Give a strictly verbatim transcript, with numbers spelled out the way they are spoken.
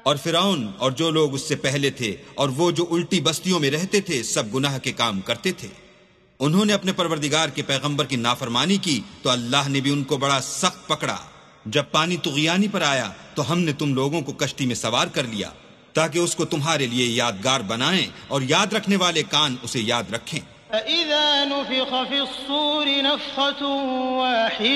और फिरौन और जो लोग उससे पहले थे और वो जो उल्टी बस्तियों में रहते थे सब गुनाह के काम करते थे। उन्होंने अपने परवरदिगार के पैगंबर की नाफरमानी की तो अल्लाह ने भी उनको बड़ा सख्त पकड़ा। जब पानी तुग़यानी पर आया तो हमने तुम लोगों को कश्ती में सवार कर लिया ताकि उसको तुम्हारे लिए यादगार बनाएं और याद रखने वाले कान उसे याद रखें।